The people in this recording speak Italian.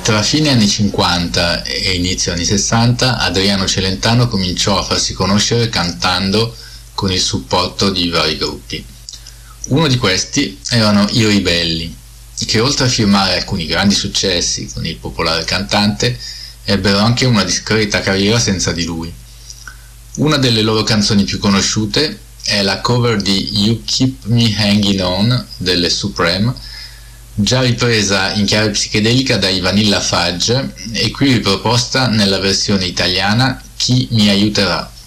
Tra fine anni 50 e inizio anni 60 Adriano Celentano cominciò a farsi conoscere cantando con il supporto di vari gruppi. Uno di questi erano i Ribelli, che oltre a firmare alcuni grandi successi con il popolare cantante, ebbero anche una discreta carriera senza di lui. Una delle loro canzoni più conosciute è la cover di You Keep Me Hanging On delle Supreme, già ripresa in chiave psichedelica dai Vanilla Fudge e qui riproposta nella versione italiana Chi mi aiuterà.